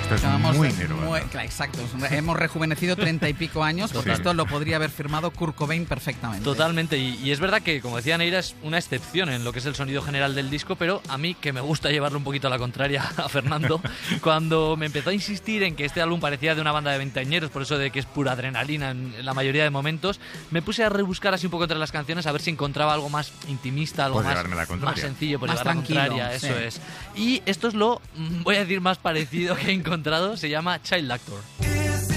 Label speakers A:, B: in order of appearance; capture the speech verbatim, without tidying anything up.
A: Esto es
B: Estamos
A: muy
B: muy,
A: Nirvana.
B: claro, exacto. Hemos rejuvenecido treinta y pico años, porque
A: Sí.
B: esto lo podría haber firmado Kurt Cobain perfectamente.
C: Totalmente, y, y es verdad que, como decía Neira, es una excepción en lo que es el sonido general del disco, pero a mí, que me gusta llevarle un poquito a la contraria a Fernando, cuando me empezó a insistir en que este álbum parecía de una banda de veinteañeros, por eso de que es pura adrenalina en, en la mayoría de momentos, me puse a rebuscar así un poco entre las canciones a ver si encontraba algo más intimista, algo
A: Por
C: más,
A: llevarme la contraria.
C: más sencillo, por
B: Más
C: llevar la
B: tranquilo,
C: contraria, eso
B: sí.
C: es. Y esto es lo, mm, voy a decir, más parecido que he encontrado, se llama Child Actor.